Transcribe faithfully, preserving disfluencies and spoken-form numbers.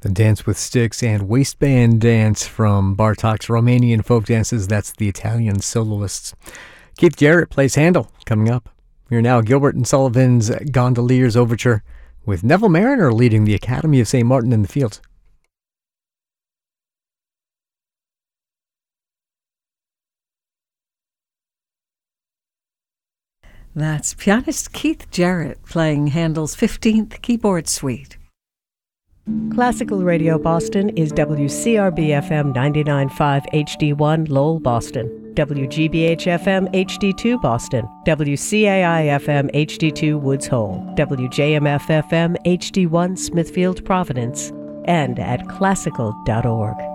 The Dance with Sticks and Waistband Dance from Bartok's Romanian folk dances. That's the Italian soloists. Keith Jarrett plays Handel coming up. You're now Gilbert and Sullivan's Gondoliers Overture with Neville Mariner leading the Academy of Saint Martin in the Fields. That's pianist Keith Jarrett playing Handel's fifteenth Keyboard Suite. Classical Radio Boston is W C R B F M ninety-nine point five H D one Lowell, Boston, W G B H F M H D two Boston, W C A I F M H D two Woods Hole, W J M F F M H D one Smithfield, Providence, and at classical dot org.